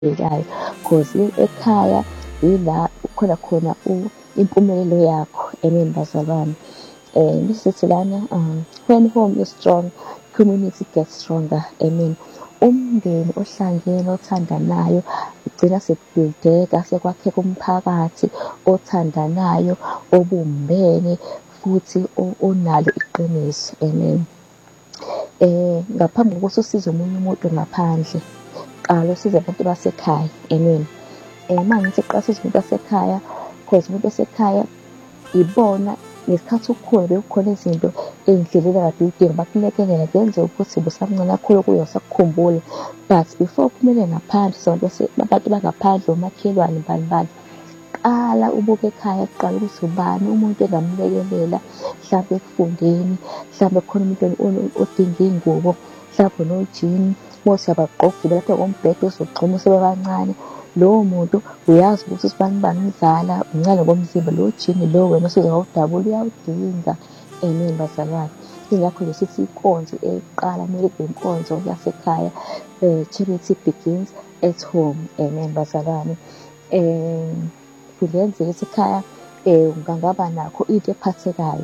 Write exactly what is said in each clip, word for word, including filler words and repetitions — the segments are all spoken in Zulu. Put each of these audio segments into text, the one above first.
eqhubekayo, cause ekhaya yila khona khona impumelelo yakho. Amen, bazalwane. Um, besithi lana, um, when home is strong, community gets stronger. Amen. Umndeni ohlangene othandanayo ugcina sekubhildeka, sekwakheka umphakathi othandanayo, obumbene, futhi onalo iqiniso. Amen. Eh, ngaphambi kokuthi usize omunye umuntu ngaphandle, qala usize abantu basekhaya. Amen. Eh, uma ngithi qala usize umuntu wasekhaya, because umuntu wasekhaya ibona ngesikhathi ukhula bekukhona izinto ey'ndleleni kade udinga bakulekelela, kuyenzeka ukuthi busamncane kakhulu kuyo usakukhumbule, but before uphumele ngaphandle abantu bangaphandle, omakhelwane, bani bani, qala ubuke ekhaya kuqala ukuthi ubani umuntu engamlekelela, mhlawumbe ekufundeni, mhlawumbe khona umuntu odinga iy'ngubo, mhlawumbe nojini, mothi abagqokile lapha ngombhede uzogxuma sebebancane. Lowo muntu uyazi ukuthi usibani bani umdala, umncane ngomzimba, lo jini lo wena osuke wawudabula uyawudinga. Amen, bazalwane. Yingakho nje sithi inkonzo eyokuqala kumele kube inkonzo yasekhaya. Um, charity begins at home. Amen, bazalwane. Um, kungenzeka ukuthi ekhaya um ungangaba nakho into ephathekayo.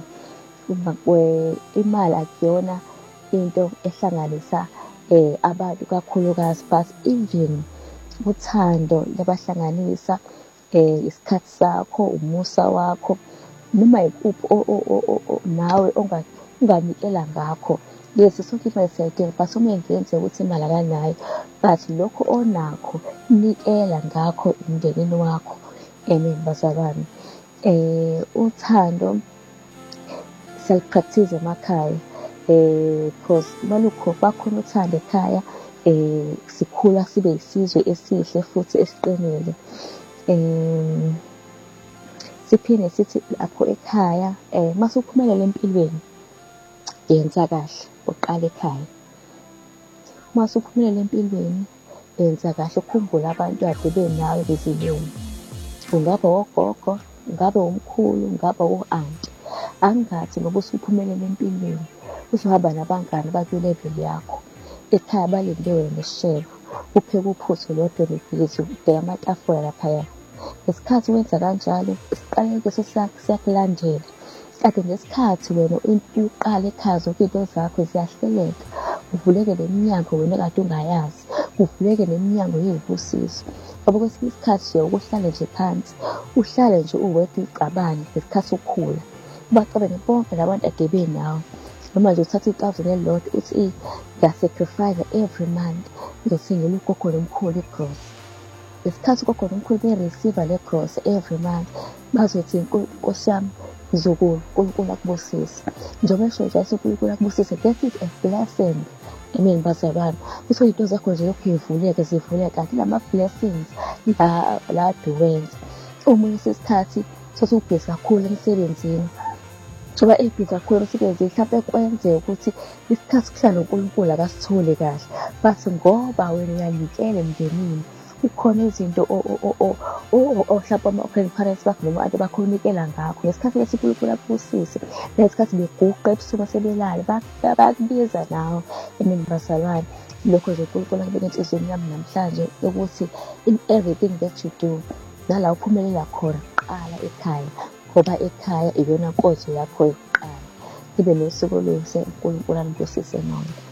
Imali akuyona into ehlanganisa um abantu kakhulukazi, but even uthando liyabahlanganisa, um isikhathi sakho, umusa wakho, noma yikuphi nawe unganikela ngakho. Yes, sonke imali siyayidinga, but uma ingenzeka ukuthi imali akanayo, but lokho onakho nikela ngakho emndenini wakho. Amen, bazalwane. Um, uthando siyalipractice emakhaya, um because malukho bakhona uthando ekhaya, um sikhula sibe yisizwe esihle futhi esiqinile. Um, siphinde sithi lapho ekhaya, um mase uphumelela empilweni, yenza kahle, uqala ekhaya. Mase uphumelela empilweni, yenza kahle, ukhumbule abantu kade benawe bezilweni. Ungaba ogogo, ungaba umkhulu, ungaba u-anti. Angathi ngoba usuphumelela empilweni uzohamba nabangani bakuleveli yakho. Ekhaya balinde wena esishebo, upheke uphuthu lodwa nebhizi, ubheka amatafula laphaya. Ngesikhathi wenza kanjalo, isiqalekiso siyakulandela. Kade ngesikhathi wena uqala ekhaya zonke into zakho ziyahleleka, uvuleke neminyango wena kade ungayazi, uvuleke neminyango yey'busiso. Ngoba kwesinye isikhathi nje ukuhlale nje phansi, uhlale nje uwedwa ucabange ngesikhathi ukhula, ubacabange bonke labantu ade benawe. Noma nje uthatha i-thousand elilodwa uthi ngiyasacrifice every month ngizothengela ugogo nomkhulu i-gross. Ngesikhathi ugogo nomkhulu be-receive le gross every month, bazothi Nkosi yami mzukulu, uNkulunkulu akubusise. Njengoba esho nje uNkulunkulu akubusise, that is a blessing. Amen, bazalwane. Kuthiwa iy'nto zakho nje lokhu y'vuleka zivuleka, kanti lama-blessings la la wenza. Omunye sesikhathi sosubhizi kakhulu emsebenzini, njengoba ebhizi kakhulu emsebenzini, mhlawumpe kwenzeka ukuthi isikhathi kuhlala noNkulunkulu akasitholi kahle, but ngoba wena uyanikela emndenini, kukhona izinto mhlawumpe ama-grandparents bakho noma abantu bakhonikela ngakho. Ngesikhathi lesi uNkulunkulu akubusise, ngesikhathi beguqa ebusuku sebelala, bakubiza nawe. Amen, bazalwane. Lokho nje uNkulunkulu akubeka enhliziyweni yami namhlanje ukuthi in everything that you do, nala uphumelela khona, qala ekhaya, ngoba ekhaya iyona nkonzo yakho yokuqala. Ibe nosuku oluhle, uNkulunkulu anibusise nonke.